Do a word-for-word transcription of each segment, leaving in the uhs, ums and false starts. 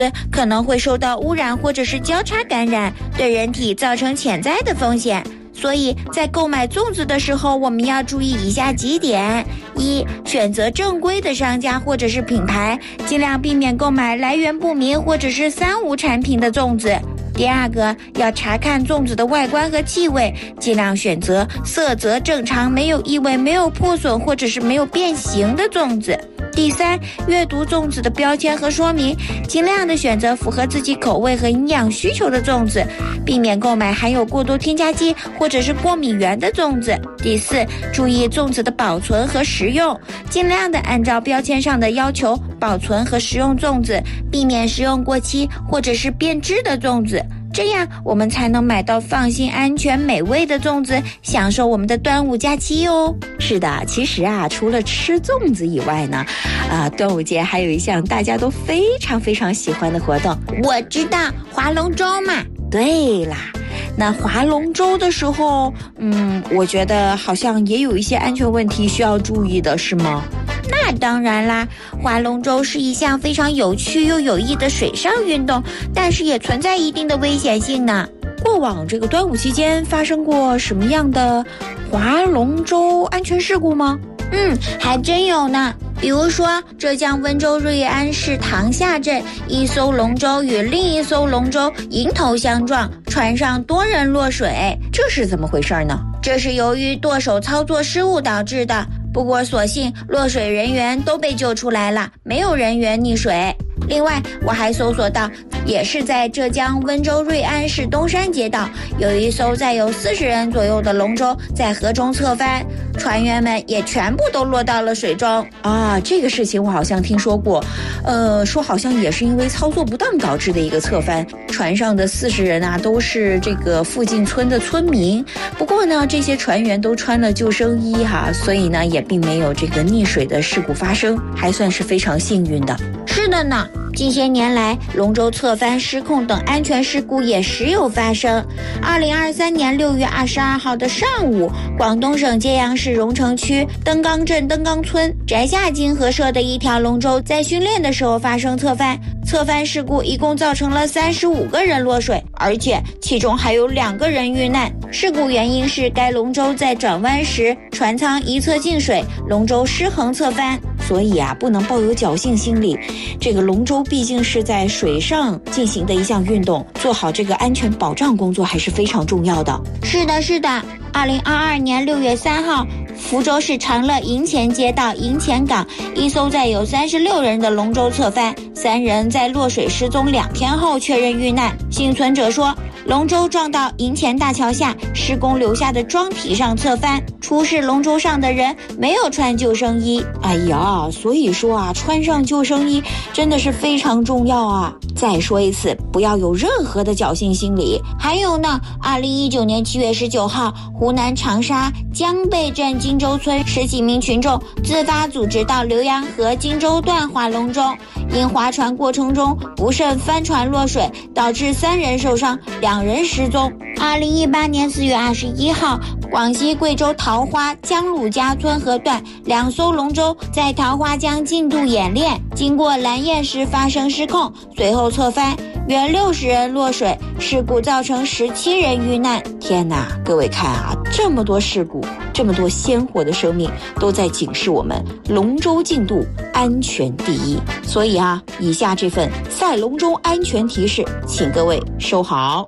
可能会受到污染或者是交叉感染，对人体造成潜在的风险。所以在购买粽子的时候，我们要注意以下几点：一、选择正规的商家或者是品牌，尽量避免购买来源不明或者是三无产品的粽子。第二个，要查看粽子的外观和气味，尽量选择色泽正常、没有异味、没有破损或者是没有变形的粽子。第三，阅读粽子的标签和说明，尽量的选择符合自己口味和营养需求的粽子，避免购买含有过多添加剂或者是过敏源的粽子。第四，注意粽子的保存和食用，尽量的按照标签上的要求保存和食用粽子，避免食用过期或者是变质的粽子。这样我们才能买到放心、安全、美味的粽子，享受我们的端午假期哦。 是的，其实啊，除了吃粽子以外呢，啊，端午节还有一项大家都非常非常喜欢的活动。 我知道，划龙舟嘛。 对啦，那划龙舟的时候，嗯，我觉得好像也有一些安全问题需要注意的，是吗？ 那当然啦，划龙舟是一项非常有趣又有益的水上运动，但是也存在一定的危险性呢。 过往这个端午期间发生过什么样的划龙舟安全事故吗？ 嗯，还真有呢。比如说，浙江温州瑞安市塘下镇，一艘龙舟与另一艘龙舟迎头相撞，船上多人落水。 这是怎么回事呢？ 这是由于舵手操作失误导致的。不过所幸落水人员都被救出来了，没有人员溺水。另外，我还搜索到，也是在浙江温州瑞安市东山街道，有一艘载有四十人左右的龙舟在河中侧翻，船员们也全部都落到了水中。 啊，这个事情我好像听说过，呃，说好像也是因为操作不当导致的一个侧翻，船上的四十人啊都是这个附近村的村民。不过呢，这些船员都穿了救生衣哈，所以呢也并没有这个溺水的事故发生，还算是非常幸运的。 是的呢。近些年来，龙舟侧翻、失控等安全事故也时有发生。二零二三年六月二十二号的上午，广东省揭阳市荣成区登冈镇登冈村宅下金河社的一条龙舟在训练的时候发生侧翻，侧翻事故一共造成了三十五个人落水，而且其中还有两个人遇难。事故原因是该龙舟在转弯时船舱一侧进水，龙舟失衡侧翻。 所以啊，不能抱有侥幸心理。这个龙舟毕竟是在水上进行的一项运动，做好这个安全保障工作还是非常重要的。 是的，是的。二零二二年六月三号，福州市长乐营前街道营前港一艘载有三十六人的龙舟侧翻，三人在落水失踪两天后确认遇难。幸存者说，龙舟撞到营前大桥下施工留下的桩体上侧翻，出事龙舟上的人没有穿救生衣。 哎呀，所以说啊，穿上救生衣真的是非常重要啊。再说一次，不要有任何的侥幸心理。 还有呢，二零一九年七月十九号，湖南长沙江背镇荆州村十几名群众自发组织到浏阳河荆州段划龙舟，因划船过程中不慎翻船落水，导致三人受伤，两人失踪。二零一八年四月二十一号，广西贵州桃花江鲁家村河段两艘龙舟在桃花江进度演练，经过拦堰时发生失控，随后侧翻，约六十人落水，事故造成十七人遇难。 天哪，各位看啊，这么多事故，这么多鲜活的生命，都在警示我们龙舟竞渡安全第一。所以啊，以下这份赛龙舟安全提示，请各位收好。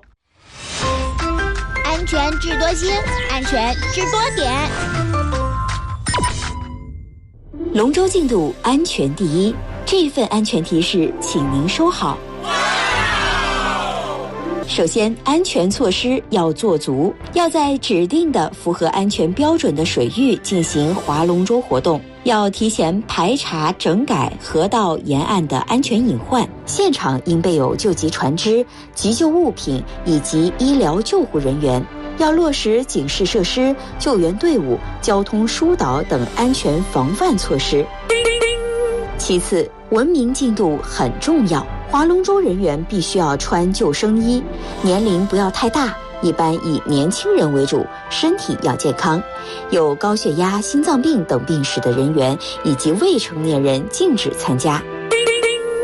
安全智多星，安全智多点。 龙舟竞渡安全第一，这份安全提示请您收好。首先，安全措施要做足，要在指定的符合安全标准的水域进行划龙舟活动，要提前排查整改河道沿岸的安全隐患，现场应备有救急船只、急救物品以及医疗救护人员，要落实警示设施、救援队伍、交通疏导等安全防范措施。其次，文明竞渡很重要，划龙舟人员必须要穿救生衣，年龄不要太大，一般以年轻人为主，身体要健康，有高血压、心脏病等病史的人员以及未成年人禁止参加。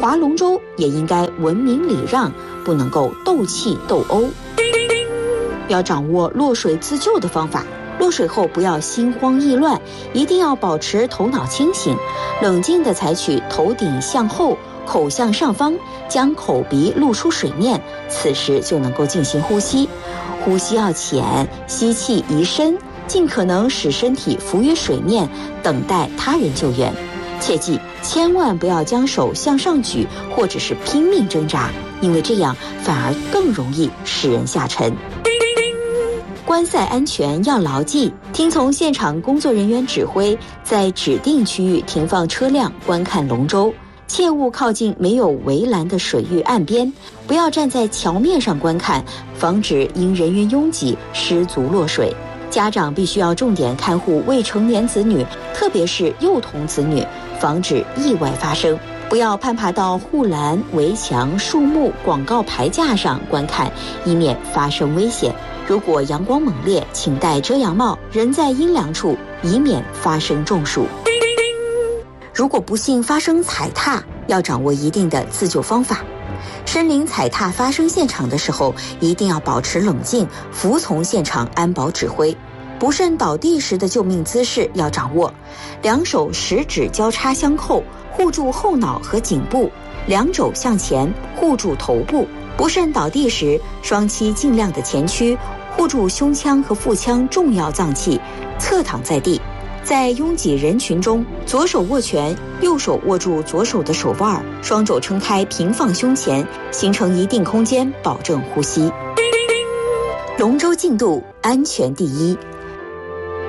划龙舟也应该文明礼让，不能够斗气斗殴。要掌握落水自救的方法，落水后不要心慌意乱，一定要保持头脑清醒，冷静地采取头顶向后，口向上方，将口鼻露出水面，此时就能够进行呼吸。呼吸要浅，吸气宜深，尽可能使身体浮于水面，等待他人救援。切记，千万不要将手向上举，或者是拼命挣扎，因为这样反而更容易使人下沉。观赛安全要牢记，听从现场工作人员指挥，在指定区域停放车辆观看龙舟，切勿靠近没有围栏的水域岸边，不要站在桥面上观看，防止因人员拥挤失足落水。家长必须要重点看护未成年子女，特别是幼童子女，防止意外发生。不要攀爬到护栏、围墙、树木、广告牌架上观看，以免发生危险。如果阳光猛烈，请戴遮阳帽，人在阴凉处，以免发生中暑。如果不幸发生踩踏，要掌握一定的自救方法。身临踩踏发生现场的时候，一定要保持冷静，服从现场安保指挥。不慎倒地时的救命姿势要掌握：两手食指交叉相扣，护住后脑和颈部，两肘向前，护住头部。不慎倒地时，双膝尽量的前屈，护住胸腔和腹腔重要脏器，侧躺在地。在拥挤人群中，左手握拳，右手握住左手的手腕，双肘撑开平放胸前，形成一定空间，保证呼吸。龙舟竞渡，安全第一。